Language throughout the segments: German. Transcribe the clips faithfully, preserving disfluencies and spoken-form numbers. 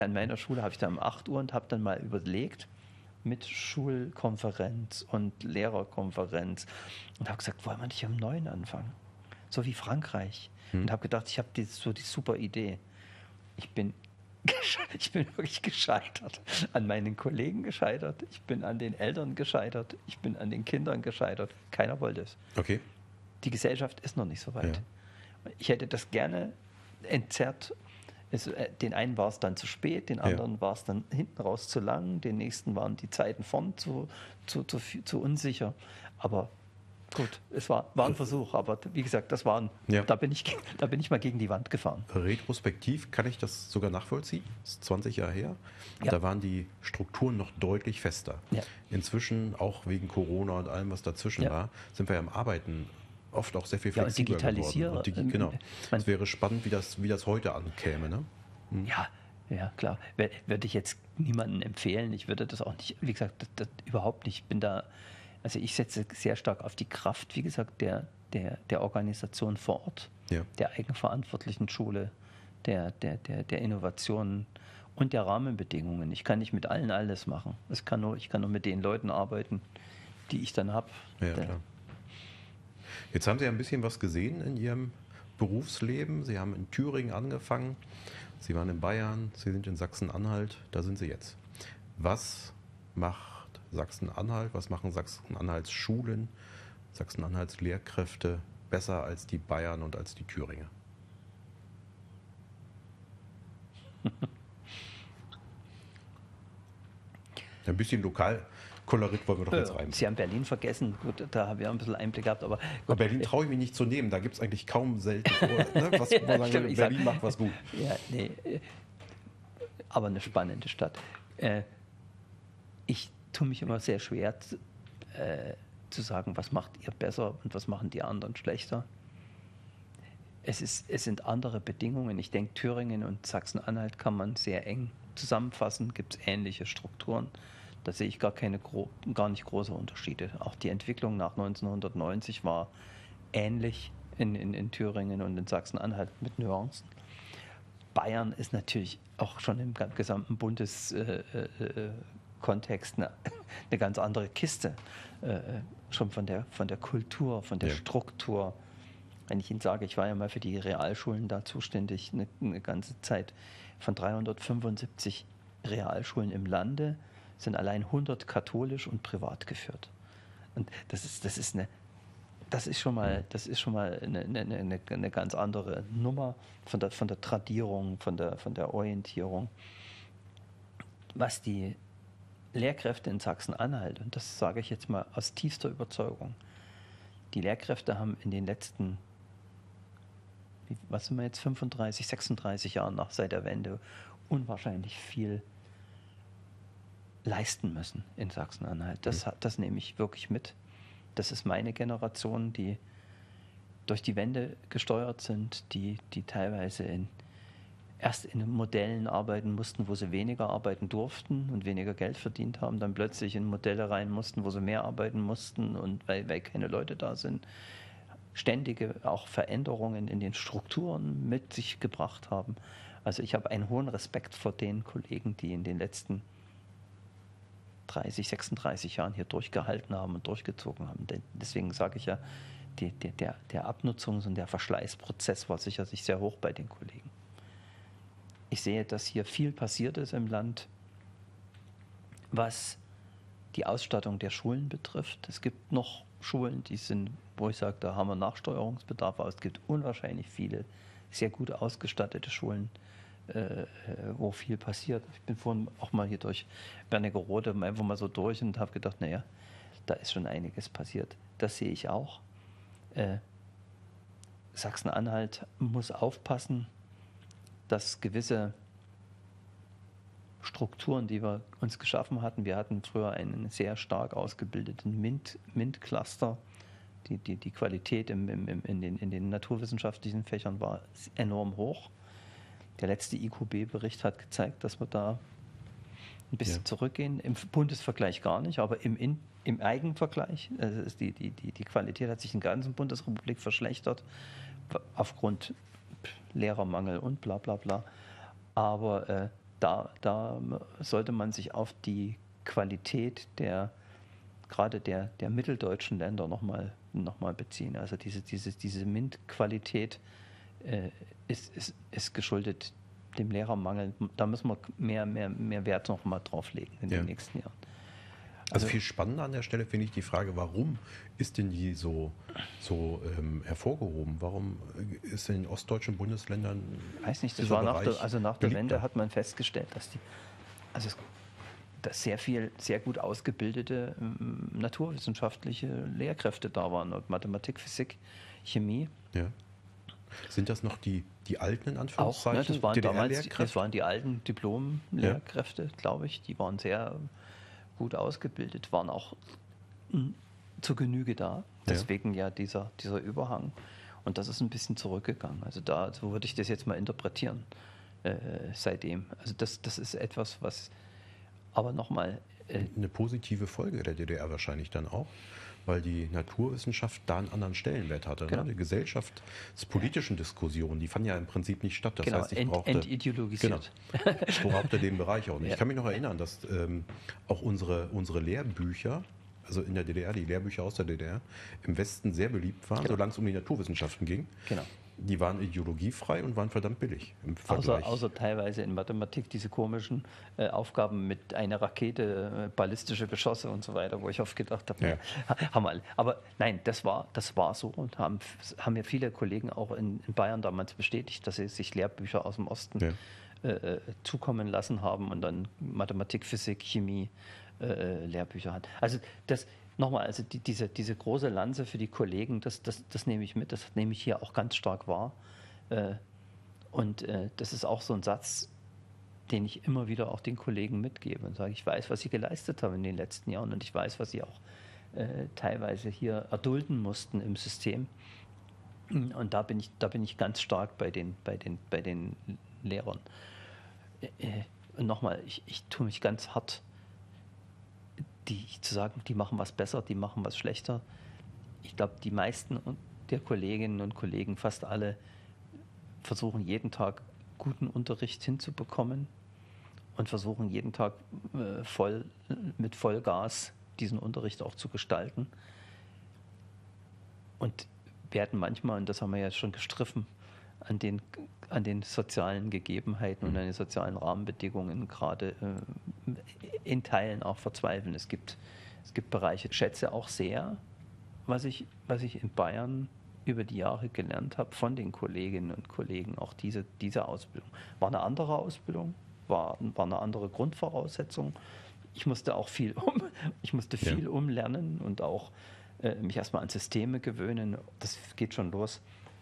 an meiner Schule habe ich dann um acht Uhr und habe dann mal überlegt, mit Schulkonferenz und Lehrerkonferenz und habe gesagt, wollen wir nicht um neun anfangen? So wie Frankreich. Hm. Und habe gedacht, ich habe die, so die super Idee. Ich bin, ich bin wirklich gescheitert. An meinen Kollegen gescheitert. Ich bin an den Eltern gescheitert. Ich bin an den Kindern gescheitert. Keiner wollte es. Okay. Die Gesellschaft ist noch nicht so weit. Ja. Ich hätte das gerne entzerrt. Es, äh, den einen war es dann zu spät, den anderen ja. war es dann hinten raus zu lang, den nächsten waren die Zeiten vorn zu, zu, zu, zu unsicher. Aber gut, es war, war ein Versuch, aber wie gesagt, das waren, ja. da, bin ich, da bin ich mal gegen die Wand gefahren. Retrospektiv kann ich das sogar nachvollziehen. Das ist zwanzig Jahre her. Ja. Da waren die Strukturen noch deutlich fester. Ja. Inzwischen, auch wegen Corona und allem, was dazwischen ja. war, sind wir ja am Arbeiten oft auch sehr viel flexibler ja, digitalisieren. geworden. Und digi- genau. Es wäre spannend, wie das, wie das heute ankäme. Ne? Hm. Ja, ja, klar. Würde ich jetzt niemandem empfehlen. Ich würde das auch nicht, wie gesagt, das, das überhaupt nicht. Ich bin da, also ich setze sehr stark auf die Kraft, wie gesagt, der, der, der Organisation vor Ort, ja. der eigenverantwortlichen Schule, der, der, der, der Innovationen und der Rahmenbedingungen. Ich kann nicht mit allen alles machen. Es kann nur, ich kann nur mit den Leuten arbeiten, die ich dann habe. Ja, klar. Jetzt haben Sie ja ein bisschen was gesehen in Ihrem Berufsleben. Sie haben in Thüringen angefangen, Sie waren in Bayern, Sie sind in Sachsen-Anhalt, da sind Sie jetzt. Was macht Sachsen-Anhalt, was machen Sachsen-Anhalts Schulen, Sachsen-Anhalts Lehrkräfte besser als die Bayern und als die Thüringer? Ein bisschen lokal. Kolorit wollen wir doch jetzt rein. Sie haben Berlin vergessen. Gut, da haben wir ein bisschen Einblick gehabt. Aber, aber Berlin traue ich mich nicht zu nehmen. Da gibt es eigentlich kaum selten vor, ne? Was, ja, sagen, stimmt, Berlin sag, macht was gut. Ja, nee, aber eine spannende Stadt. Ich tue mich immer sehr schwer zu, äh, zu sagen, was macht ihr besser und was machen die anderen schlechter. Es, ist, es sind andere Bedingungen. Ich denke, Thüringen und Sachsen-Anhalt kann man sehr eng zusammenfassen. Gibt es ähnliche Strukturen. Da sehe ich gar, keine, gar nicht große Unterschiede. Auch die Entwicklung nach neunzehnhundertneunzig war ähnlich in, in, in Thüringen und in Sachsen-Anhalt mit Nuancen. Bayern ist natürlich auch schon im gesamten Bundeskontext äh, äh, eine, eine ganz andere Kiste. Äh, schon von der, von der Kultur, von der ja. Struktur. Wenn ich Ihnen sage, ich war ja mal für die Realschulen da zuständig, eine, eine ganze Zeit. Von dreihundertfünfundsiebzig Realschulen im Lande sind allein hundert katholisch und privat geführt. Und das ist, das ist, eine, das ist schon mal, das ist schon mal eine, eine, eine, eine ganz andere Nummer von der, von der Tradierung, von der, von der Orientierung. Was die Lehrkräfte in Sachsen-Anhalt, und das sage ich jetzt mal aus tiefster Überzeugung, die Lehrkräfte haben in den letzten, was sind wir jetzt, fünfunddreißig, sechsunddreißig Jahren nach seit der Wende unwahrscheinlich viel leisten müssen in Sachsen-Anhalt. Das, das nehme ich wirklich mit. Das ist meine Generation, die durch die Wende gesteuert sind, die, die teilweise in, erst in Modellen arbeiten mussten, wo sie weniger arbeiten durften und weniger Geld verdient haben, dann plötzlich in Modelle rein mussten, wo sie mehr arbeiten mussten und weil, weil keine Leute da sind, ständige auch Veränderungen in den Strukturen mit sich gebracht haben. Also ich habe einen hohen Respekt vor den Kollegen, die in den letzten dreißig, sechsunddreißig Jahren hier durchgehalten haben und durchgezogen haben. Deswegen sage ich ja, die, die, der, der Abnutzungs- und der Verschleißprozess war sicherlich sehr hoch bei den Kollegen. Ich sehe, dass hier viel passiert ist im Land, was die Ausstattung der Schulen betrifft. Es gibt noch Schulen, die sind, wo ich sage, da haben wir Nachsteuerungsbedarf, aber es gibt unwahrscheinlich viele sehr gut ausgestattete Schulen, Äh, wo viel passiert. Ich bin vorhin auch mal hier durch Wernigerode einfach mal so durch und habe gedacht, naja, da ist schon einiges passiert. Das sehe ich auch. Äh, Sachsen-Anhalt muss aufpassen, dass gewisse Strukturen, die wir uns geschaffen hatten, wir hatten früher einen sehr stark ausgebildeten MINT, MINT-Cluster, die, die, die Qualität im, im, in, den, in den naturwissenschaftlichen Fächern war enorm hoch. Der letzte I Q B-Bericht hat gezeigt, dass wir da ein bisschen ja. zurückgehen. Im Bundesvergleich gar nicht, aber im, in, im Eigenvergleich. Also ist die, die, die, die Qualität hat sich in der ganzen Bundesrepublik verschlechtert, aufgrund Lehrermangel und bla bla bla. Aber äh, da, da sollte man sich auf die Qualität der gerade der, der mitteldeutschen Länder nochmal noch mal beziehen. Also diese, diese, diese MINT-Qualität äh, ist, ist, ist geschuldet dem Lehrermangel. Da müssen wir mehr, mehr, mehr Wert noch mal drauf legen in ja. den nächsten Jahren. Also, also viel spannender an der Stelle finde ich die Frage, warum ist denn die so, so ähm, hervorgehoben? Warum ist in den ostdeutschen Bundesländern... Ich weiß nicht, das war nach der, also nach der Wende hat man festgestellt, dass die, also es, dass sehr viel, sehr gut ausgebildete ähm, naturwissenschaftliche Lehrkräfte da waren, und Mathematik, Physik, Chemie. Ja. Sind das noch die, die alten, in Anführungszeichen? Auch, ne, das waren damals, das waren die alten Diplom-Lehrkräfte, ja. glaube ich. Die waren sehr gut ausgebildet, waren auch mh, zur Genüge da. Deswegen ja, ja dieser, dieser Überhang. Und das ist ein bisschen zurückgegangen. Also da, so würde ich das jetzt mal interpretieren äh, seitdem. Also das, das ist etwas, was aber nochmal... Äh, eine positive Folge der D D R wahrscheinlich dann auch, weil die Naturwissenschaft da einen anderen Stellenwert hatte. Genau. Ne? Die gesellschaftspolitischen Diskussionen, die fanden ja im Prinzip nicht statt. Das genau, heißt, ich ent, brauchte, entideologisiert. Genau, ich brauchte den Bereich auch nicht. Ja. Ich kann mich noch erinnern, dass ähm, auch unsere, unsere Lehrbücher, also in der D D R, die Lehrbücher aus der D D R, im Westen sehr beliebt waren, genau. solange es um die Naturwissenschaften ging. Genau. Die waren ideologiefrei und waren verdammt billig im Vergleich. Außer, außer teilweise in Mathematik diese komischen äh, Aufgaben mit einer Rakete, äh, ballistische Geschosse und so weiter, wo ich oft gedacht habe, ja. na, haben wir alle. Aber nein, das war, das war so und haben, haben mir viele Kollegen auch in, in Bayern damals bestätigt, dass sie sich Lehrbücher aus dem Osten ja. äh, zukommen lassen haben und dann Mathematik, Physik, Chemie äh, Lehrbücher hat. Also das Nochmal, also die, diese, diese große Lanze für die Kollegen, das, das, das nehme ich mit, das nehme ich hier auch ganz stark wahr. Äh, und äh, das ist auch so ein Satz, den ich immer wieder auch den Kollegen mitgebe und sage, ich weiß, was sie geleistet haben in den letzten Jahren und ich weiß, was sie auch äh, teilweise hier erdulden mussten im System. Und da bin ich, da bin ich ganz stark bei den, bei den, bei den Lehrern. Äh, und nochmal, ich, ich tue mich ganz hart, die zu sagen, die machen was besser, die machen was schlechter. Ich glaube, die meisten der Kolleginnen und Kollegen, fast alle, versuchen jeden Tag guten Unterricht hinzubekommen und versuchen jeden Tag äh, voll, mit Vollgas diesen Unterricht auch zu gestalten. Und werden manchmal, und das haben wir ja schon gestriffen, an den, an den sozialen Gegebenheiten und an den sozialen Rahmenbedingungen gerade äh, in Teilen auch verzweifeln. Es gibt, es gibt Bereiche, ich schätze auch sehr, was ich, was ich in Bayern über die Jahre gelernt habe von den Kolleginnen und Kollegen. Auch diese, diese Ausbildung war eine andere Ausbildung, war, war eine andere Grundvoraussetzung. Ich musste auch viel, um, ich musste viel ja. umlernen und auch äh, mich erstmal an Systeme gewöhnen. Das geht schon los.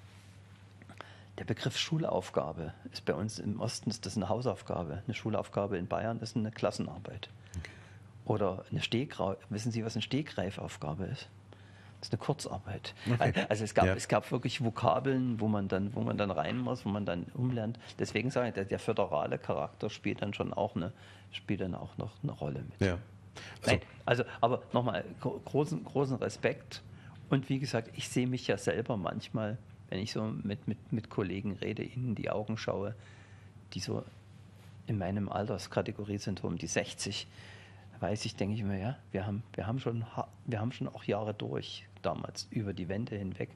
Der Begriff Schulaufgabe ist bei uns im Osten ist das eine Hausaufgabe. Eine Schulaufgabe in Bayern ist eine Klassenarbeit. Okay. Oder eine Stegreif. Wissen Sie, was eine Stegreifaufgabe ist? Das ist eine Kurzarbeit. Okay. Also es gab, ja. es gab wirklich Vokabeln, wo man dann, wo man dann rein muss, wo man dann umlernt. Deswegen sage ich, der, der föderale Charakter spielt dann schon auch eine, spielt dann auch noch eine Rolle mit. Ja. Also, Nein, also aber nochmal großen, großen Respekt. Und wie gesagt, ich sehe mich ja selber manchmal, wenn ich so mit, mit, mit Kollegen rede, ihnen in die Augen schaue, die so in meinem Alterskategorie sind, um die sechzig, weiß ich, denke ich mir, ja, wir haben, wir haben schon, wir haben schon auch Jahre durch, damals über die Wende hinweg.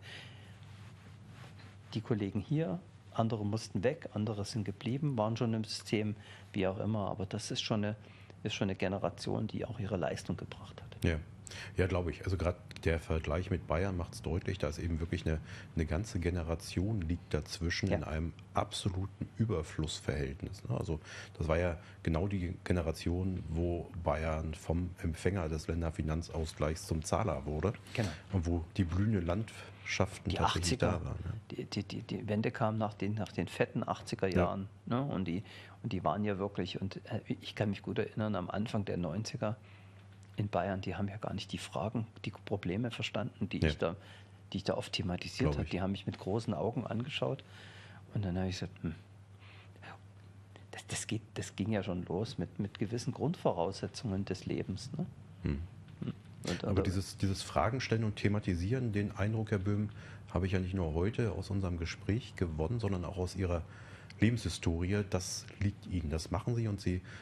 Die Kollegen hier, andere mussten weg, andere sind geblieben, waren schon im System, wie auch immer, aber das ist schon eine, ist schon eine Generation, die auch ihre Leistung gebracht hat. Ja. Ja, glaube ich. Also gerade der Vergleich mit Bayern macht es deutlich, da ist eben wirklich eine, eine ganze Generation liegt dazwischen ja. in einem absoluten Überflussverhältnis. Ne? Also das war ja genau die Generation, wo Bayern vom Empfänger des Länderfinanzausgleichs zum Zahler wurde. Genau. Und wo die blühende Landschaften die tatsächlich achtziger, da waren. Ne? Die, die, die, die Wende kam nach den, nach den fetten achtziger Jahren. Ja. Ne? Und, die, und die waren ja wirklich, und ich kann mich gut erinnern, am Anfang der neunziger in Bayern, die haben ja gar nicht die Fragen, die Probleme verstanden, die, ja. ich, da, die ich da oft thematisiert habe. Die haben mich mit großen Augen angeschaut und dann habe ich gesagt, hm, das, das, geht, das ging ja schon los mit, mit gewissen Grundvoraussetzungen des Lebens. Ne? Hm. Und, Aber dieses, dieses Fragen stellen und thematisieren, den Eindruck, Herr Böhm, habe ich ja nicht nur heute aus unserem Gespräch gewonnen, sondern auch aus Ihrer Lebenshistorie, das liegt Ihnen. Das machen Sie und Sie